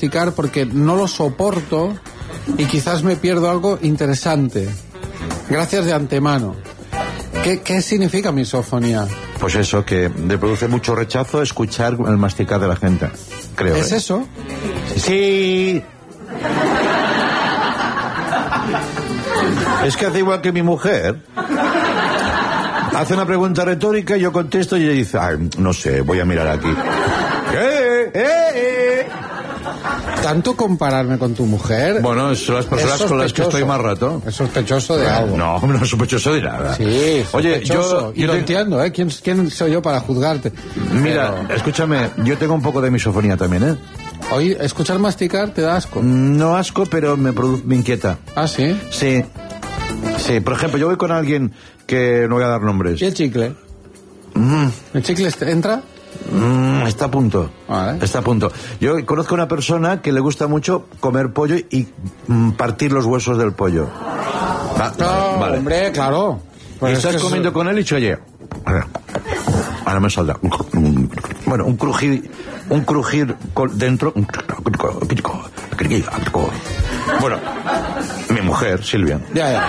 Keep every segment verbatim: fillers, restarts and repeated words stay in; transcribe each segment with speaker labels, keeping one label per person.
Speaker 1: masticar porque no lo soporto y quizás me pierdo algo interesante. Gracias de antemano. ¿Qué, qué significa misofonía?
Speaker 2: Pues eso, que le produce mucho rechazo escuchar el masticar de la gente, creo.
Speaker 1: ¿Es
Speaker 2: ¿eh?
Speaker 1: eso?
Speaker 2: Sí. Es que hace igual que mi mujer. Hace una pregunta retórica y yo contesto y ella dice, ay, no sé, voy a mirar aquí. ¡Eh, eh, eh!
Speaker 1: ¿Tanto compararme con tu mujer?
Speaker 2: Bueno, son las personas con las que estoy más rato.
Speaker 1: Es sospechoso de algo.
Speaker 2: No, no es sospechoso de nada.
Speaker 1: Sí,
Speaker 2: oye, yo...
Speaker 1: Y
Speaker 2: yo
Speaker 1: lo
Speaker 2: te...
Speaker 1: entiendo, ¿eh? ¿Quién, ¿Quién soy yo para juzgarte?
Speaker 2: Mira,
Speaker 1: Pero...
Speaker 2: escúchame, yo tengo un poco de misofonía también, ¿eh?
Speaker 1: Oye, escuchar masticar te da asco.
Speaker 2: No asco, pero me, produ... me inquieta.
Speaker 1: ¿Ah, sí?
Speaker 2: Sí. Sí, por ejemplo, yo voy con alguien que no voy a dar nombres.
Speaker 1: ¿Y el chicle?
Speaker 2: Mm.
Speaker 1: ¿El chicle entra?
Speaker 2: Mm, está a punto.
Speaker 1: Vale.
Speaker 2: Está a punto. Yo conozco a una persona que le gusta mucho comer pollo y mm, partir los huesos del pollo. Va,
Speaker 1: No,
Speaker 2: vale.
Speaker 1: hombre, claro. Pues
Speaker 2: y estás comiendo
Speaker 1: eso...
Speaker 2: con él y dice, oye, a ver, ahora me saldrá. Bueno, un crujir, un crujir dentro. Bueno, mi mujer, Silvia.
Speaker 1: Ya, ya.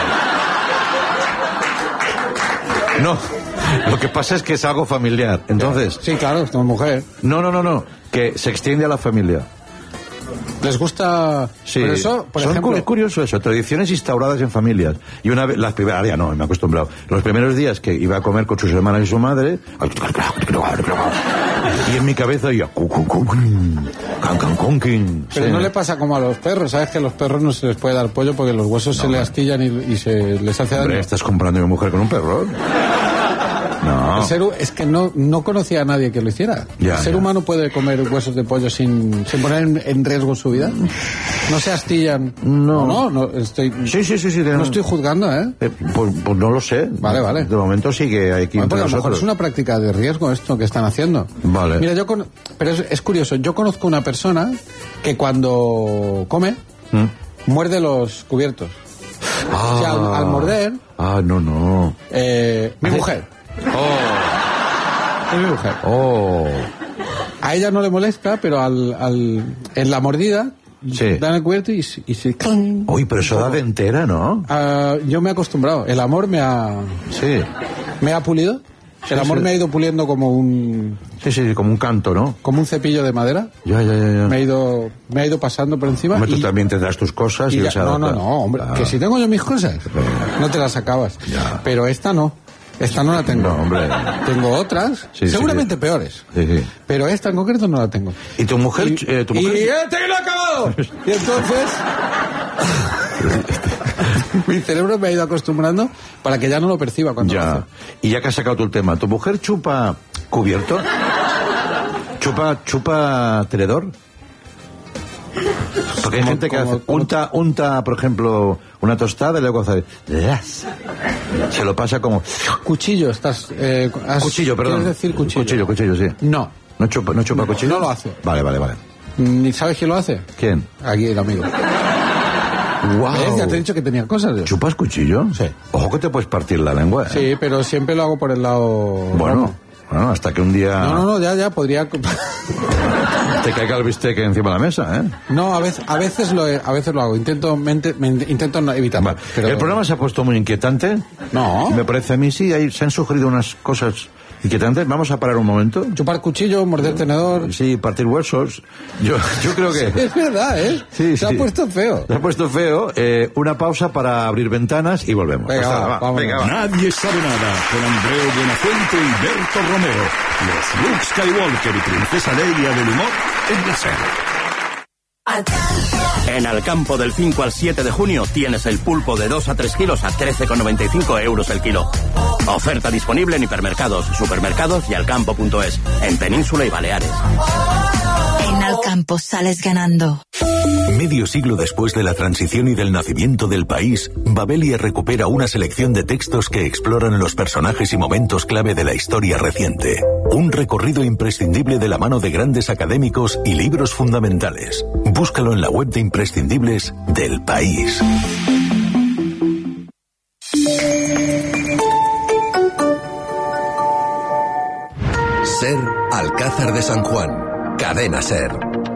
Speaker 2: No, lo que pasa es que es algo familiar. Entonces...
Speaker 1: Sí, claro, es tu mujer.
Speaker 2: No, no, no, no. Que se extiende a la familia.
Speaker 1: ¿Les gusta...?
Speaker 2: Sí.
Speaker 1: Por eso, por
Speaker 2: Son
Speaker 1: ejemplo...
Speaker 2: Es curioso eso. Tradiciones instauradas en familias. Y una vez... Las primeras... Ya no, me he acostumbrado. Los primeros días que iba a comer con sus hermanas y su madre... Y en mi cabeza oía...
Speaker 1: Pero
Speaker 2: sí.
Speaker 1: no le pasa como a los perros, ¿sabes? Que a los perros no se les puede dar pollo porque los huesos no, se le astillan y, y se les hace daño.
Speaker 2: Hombre, ¿estás comprando a mi mujer con un perro? No.
Speaker 1: El ser, es que no, no conocía a nadie que lo hiciera.
Speaker 2: Ya,
Speaker 1: ¿El ser
Speaker 2: ya.
Speaker 1: humano puede comer huesos de pollo sin, sin poner en, en riesgo su vida? ¿No se astillan?
Speaker 2: No.
Speaker 1: No, no, estoy,
Speaker 2: Sí, sí, sí. sí
Speaker 1: no estoy juzgando, ¿eh?
Speaker 2: eh pues, pues no lo sé.
Speaker 1: Vale, vale.
Speaker 2: De momento sí que hay que...
Speaker 1: Bueno, porque a lo mejor es una práctica de riesgo esto que están haciendo.
Speaker 2: Vale.
Speaker 1: Mira, yo con, pero es, es curioso, yo conozco una persona que cuando come,
Speaker 2: ¿Mm?
Speaker 1: muerde los cubiertos.
Speaker 2: Ah.
Speaker 1: O sea, al, al morder...
Speaker 2: Ah, no, no.
Speaker 1: Eh, mi
Speaker 2: Hace-
Speaker 1: mujer.
Speaker 2: Oh.
Speaker 1: Es mi mujer.
Speaker 2: Oh.
Speaker 1: A ella no le molesta, pero al, al en la mordida
Speaker 2: Sí.
Speaker 1: dan el cubierto y, se- y se... ¡clang!
Speaker 2: Uy, pero eso da de entera, ¿no?
Speaker 1: Ah, yo me he acostumbrado. El amor me ha,
Speaker 2: Sí.
Speaker 1: me ha pulido. El amor
Speaker 2: sí.
Speaker 1: me ha ido puliendo como un
Speaker 2: Sí, sí, como un canto, ¿no?
Speaker 1: como un cepillo de madera.
Speaker 2: Ya, ya, ya. ya.
Speaker 1: Me ha ido me ha ido pasando por encima.
Speaker 2: Hombre, tú
Speaker 1: y-
Speaker 2: también te das tus cosas y,
Speaker 1: y
Speaker 2: él
Speaker 1: ya-
Speaker 2: se
Speaker 1: no, no,
Speaker 2: adapta.
Speaker 1: no, hombre,
Speaker 2: Ah.
Speaker 1: que si tengo yo mis cosas, no te las acabas.
Speaker 2: Ya.
Speaker 1: Pero esta no. Esta no la tengo.
Speaker 2: No, hombre.
Speaker 1: Tengo otras,
Speaker 2: Sí,
Speaker 1: seguramente
Speaker 2: sí.
Speaker 1: peores.
Speaker 2: Sí, sí.
Speaker 1: Pero esta en concreto no la tengo.
Speaker 2: ¿Y tu mujer?
Speaker 1: Y,
Speaker 2: eh, tu
Speaker 1: y
Speaker 2: mujer?
Speaker 1: ¡este que no ha acabado! Y entonces mi cerebro me ha ido acostumbrando para que ya no lo perciba cuando lo
Speaker 2: Ya.
Speaker 1: hace.
Speaker 2: Y ya que has sacado tú el tema, ¿tu mujer chupa cubierto? ¿Chupa, chupa tenedor? Porque hay
Speaker 1: Como-
Speaker 2: gente que
Speaker 1: como-
Speaker 2: hace,
Speaker 1: como-
Speaker 2: unta, unta, por ejemplo, una tostada y luego hace... Se lo pasa como...
Speaker 1: Cuchillo, estás... Eh, has-
Speaker 2: Cuchillo, perdón.
Speaker 1: ¿Quieres decir cuchillo?
Speaker 2: Cuchillo, cuchillo, sí.
Speaker 1: No.
Speaker 2: ¿No chupa, no chupa cuchillo?
Speaker 1: no lo hace.
Speaker 2: Vale, vale, vale.
Speaker 1: ¿Ni sabes quién lo hace?
Speaker 2: ¿Quién?
Speaker 1: Aquí el amigo.
Speaker 2: Wow.
Speaker 1: ¿Ves? Ya te he dicho que tenía cosas. yo.
Speaker 2: ¿Chupas cuchillo?
Speaker 1: Sí.
Speaker 2: Ojo que te puedes partir la lengua, ¿eh?
Speaker 1: Sí, pero siempre lo hago por el lado...
Speaker 2: Bueno,
Speaker 1: rojo.
Speaker 2: bueno, hasta que un día
Speaker 1: No, no, no, ya, ya, podría...
Speaker 2: te caiga el bistec encima de la mesa, ¿eh?
Speaker 1: No, a veces, a veces lo, a veces lo hago. Intento, mente- me, intento no evitarlo.
Speaker 2: Vale.
Speaker 1: Pero...
Speaker 2: El programa se ha puesto muy inquietante.
Speaker 1: No.
Speaker 2: Me parece a mí, sí, ahí se han sugerido unas cosas inquietantes. Vamos a parar un momento.
Speaker 1: Chupar cuchillo, morder tenedor...
Speaker 2: Sí, partir huesos. Yo, yo creo que...
Speaker 1: Es verdad, ¿eh?
Speaker 2: Sí,
Speaker 1: Se
Speaker 2: sí.
Speaker 1: ha puesto feo.
Speaker 2: Se ha puesto feo. Eh, una pausa para abrir ventanas y volvemos.
Speaker 1: Venga,
Speaker 2: Hasta
Speaker 1: va,
Speaker 2: ahora, va.
Speaker 1: vámonos.
Speaker 2: Venga, va.
Speaker 3: Nadie sabe nada, con Andreu Buenafuente y Berto Romero. Los Luke Skywalker y Princesa Leia del humor en la serie.
Speaker 4: En Alcampo del cinco al siete de junio tienes el pulpo de dos a tres kilos a trece con noventa y cinco euros el kilo. Oferta disponible en hipermercados, supermercados y alcampo punto es, en Península y Baleares.
Speaker 5: En Alcampo sales ganando.
Speaker 6: Medio siglo después de la transición y del nacimiento del país, Babelia recupera una selección de textos que exploran los personajes y momentos clave de la historia reciente. Un recorrido imprescindible de la mano de grandes académicos y libros fundamentales. Búscalo en la web de imprescindibles del país.
Speaker 7: Ser Alcázar de San Juan. Cadena Ser.